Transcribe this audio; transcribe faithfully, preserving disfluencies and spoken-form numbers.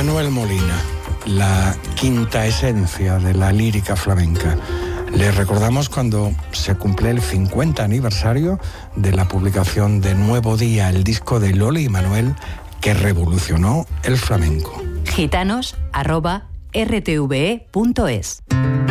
Manuel Molina, la quinta esencia de la lírica flamenca. Les recordamos cuando se cumple el cincuenta aniversario de la publicación de Nuevo Día, el disco de Loli y Manuel que revolucionó el flamenco. gitanos arroba r t v e punto es